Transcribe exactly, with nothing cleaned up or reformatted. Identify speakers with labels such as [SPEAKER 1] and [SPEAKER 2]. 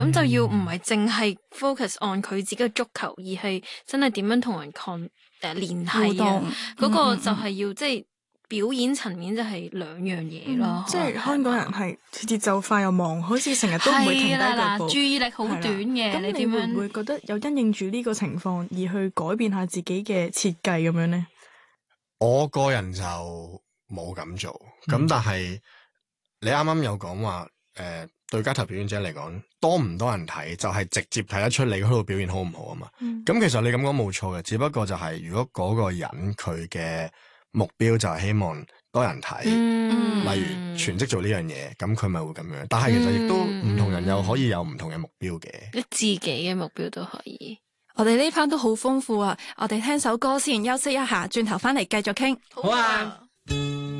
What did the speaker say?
[SPEAKER 1] 咁就要唔係淨係 focus on 佢自己嘅足球，而係真係點樣同人 con 誒聯繫啊？嗰個就係要即係表演層面就係兩樣嘢咯。
[SPEAKER 2] 即係香港人係節奏快又忙，好似成日都唔會停低腳步，
[SPEAKER 1] 注意力好短嘅。
[SPEAKER 2] 咁你會唔會覺得有因應住呢個情況而去改變下自己嘅設計咁樣呢？
[SPEAKER 3] 我個人就冇咁做，咁、嗯、但係你啱啱有講話誒。對街頭表演者嚟講，多唔多人睇就係、是、直接睇得出你嗰度表現好唔好啊嘛。咁、嗯、其實你咁講冇錯嘅，只不過就係如果嗰個人佢嘅目標就係希望多人睇，嗯、例如全職做呢樣嘢，咁佢咪會咁樣。但係其實亦都唔同人又可以有唔同嘅目標嘅，
[SPEAKER 1] 你自己嘅目標都可以。
[SPEAKER 4] 我哋呢 part 都好豐富啊！我哋聽首歌先，休息一下，轉頭翻嚟繼續傾。
[SPEAKER 1] 好啊。